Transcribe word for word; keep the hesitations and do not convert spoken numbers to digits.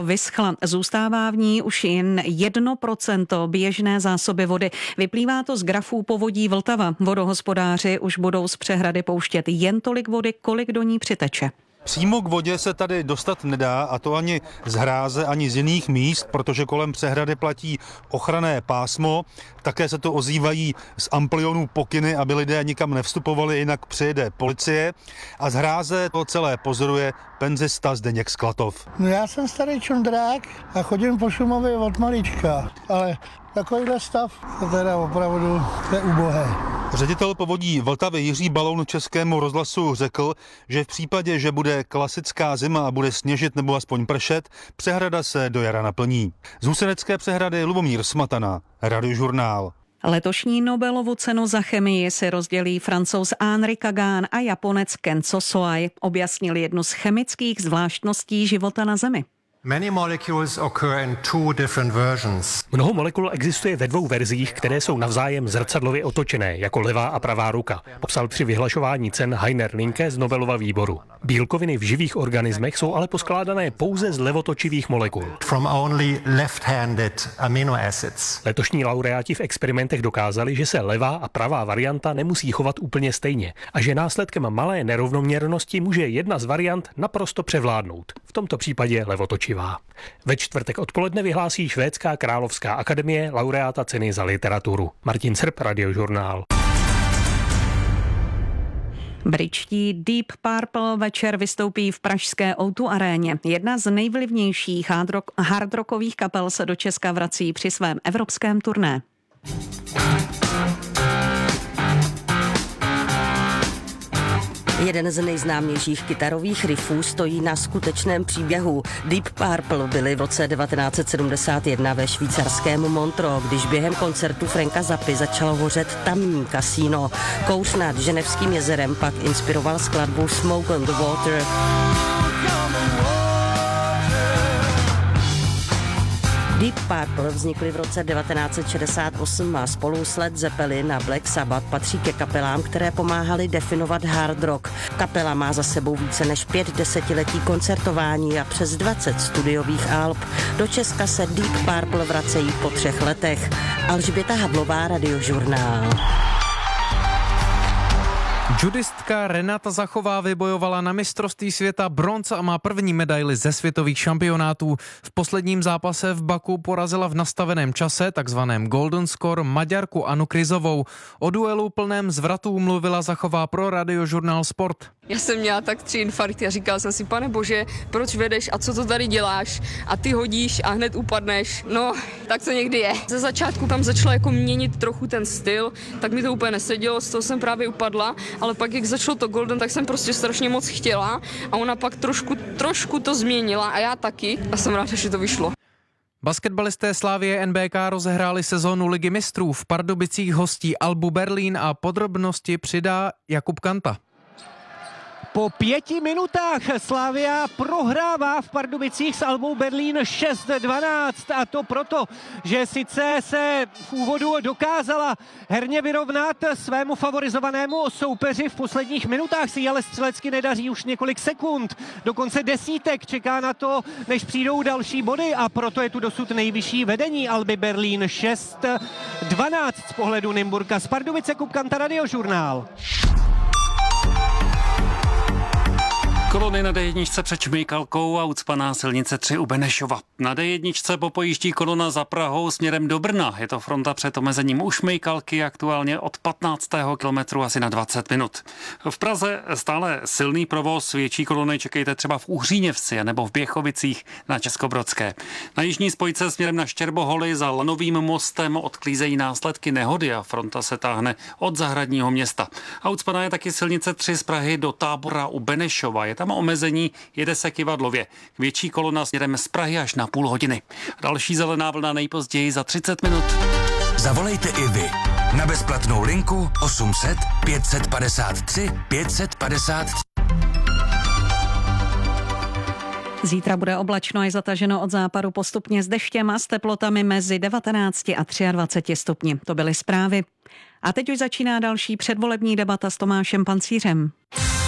vyschla. Zůstává v ní už jen jedno procento běžné zásoby vody. Vyplývá to z grafů povodí Vltava. Vodohospodáři už budou z přehrady pouštět jen tolik vody, kolik do ní přiteče. Přímo k vodě se tady dostat nedá, a to ani z hráze, ani z jiných míst, protože kolem přehrady platí ochranné pásmo. Také se to ozývají z amplionů pokyny, aby lidé nikam nevstupovali, jinak přijede policie. A z hráze to celé pozoruje penzista Zdeněk Sklatov. No já jsem starý čundrák a chodím po Šumavě od malička, ale takovýhle stav to teda opravdu je ubohé. Ředitel povodí Vltavy Jiří Baloun Českému rozhlasu řekl, že v případě, že bude klasická zima a bude sněžit nebo aspoň pršet, přehrada se do jara naplní. Z Husenecké přehrady Lubomír Smatana, Radiožurnál. Letošní Nobelovu cenu za chemii si rozdělí Francouz Henri Kagan a Japonec Kenzo Soai. Objasnili jednu z chemických zvláštností života na Zemi. Many molecules occur in two different versions. Mnoho molekul existuje ve dvou verzích, které jsou navzájem zrcadlově otočené, jako levá a pravá ruka, popsal při vyhlašování cen Heiner Linke z Nobelova výboru. Bílkoviny v živých organismech jsou ale poskládané pouze z levotočivých molekul. From only left-handed amino acids. Letošní laureáti v experimentech dokázali, že se levá a pravá varianta nemusí chovat úplně stejně a že následkem malé nerovnoměrnosti může jedna z variant naprosto převládnout. V tomto případě levotočivá. Ve čtvrtek odpoledne vyhlásí Švédská královská akademie laureáta ceny za literaturu. Martin Srb, Radiožurnál. Britští Deep Purple večer vystoupí v pražské ó dva aréně. Jedna z nejvlivnějších hardrockových kapel se do Česka vrací při svém evropském turné. Jeden z nejznámějších kytarových riffů stojí na skutečném příběhu. Deep Purple byli v roce devatenáct set sedmdesát jedna ve švýcarském Montreux, když během koncertu Franka Zappy začalo hořet tamní kasíno. Kouř nad Ženevským jezerem pak inspiroval skladbu Smoke on the Water. Deep Purple vznikly v roce devatenáct set šedesát osm a spolu s Led Zeppelin a Black Sabbath patří ke kapelám, které pomáhaly definovat hard rock. Kapela má za sebou více než pět desetiletí koncertování a přes dvacet studiových alb. Do Česka se Deep Purple vracejí po třech letech. Alžběta Hadlová, Radiožurnál. Judistka Renata Zachová vybojovala na mistrovství světa bronz a má první medaili ze světových šampionátů. V posledním zápase v Baku porazila v nastaveném čase, takzvaném Golden Score, Maďarku Anu Kryzovou. O duelu plném zvratů mluvila Zachová pro Radiožurnál Sport. Já jsem měla tak tři infarkty a říkala jsem si, pane bože, proč vedeš a co to tady děláš? A ty hodíš a hned upadneš. No, tak to někdy je. Ze začátku tam začala jako měnit trochu ten styl, tak mi to úplně nesedělo, z toho jsem právě upadla, ale pak jak začalo to Golden, tak jsem prostě strašně moc chtěla a ona pak trošku, trošku to změnila a já taky a jsem ráda, že to vyšlo. Basketbalisté Slavie N B K rozehráli sezónu Ligy mistrů. V Pardubicích hostí Albu Berlín a podrobnosti přidá Jakub Kanta. Po pěti minutách Slavia prohrává v Pardubicích s Albou Berlín šest dvanáct a to proto, že sice se v úvodu dokázala herně vyrovnat svému favorizovanému soupeři, v posledních minutách si ale střelecky nedaří už několik sekund, dokonce desítek čeká na to, než přijdou další body a proto je tu dosud nejvyšší vedení Alby Berlín šest dvanáct z pohledu Nymburka. Z Pardubice Jakub Kanta, Radiožurnál. Kolony na D jedna před Šmejkalkou a ucpaná silnice tři u Benešova. Na D jedna popojíždí kolona za Prahou směrem do Brna. Je to fronta před omezením u Šmejkalky, aktuálně od patnáctého kilometru asi na dvacet minut. V Praze stále silný provoz, větší kolony čekejte třeba v Uhříněvsi nebo v Běchovicích na Českobrodské. Na jižní spojce směrem na Štěrboholy za Lanovým mostem odklízejí následky nehody a fronta se táhne od Zahradního města. A ucpaná je taky silnice tři z Prahy do Tábora u Benešova. Je tam omezení, jede se Kyvadlově. Větší kolona směrem z Prahy až na půl hodiny. Další zelená vlna nejpozději za třicet minut. Zavolejte i vy na bezplatnou linku osm set pět set padesát tři pět set padesát tři. Zítra bude oblačno a zataženo od západu postupně s deštěm a s teplotami mezi devatenácti a dvaceti třemi stupni. To byly zprávy. A teď už začíná další předvolební debata s Tomášem Pancířem.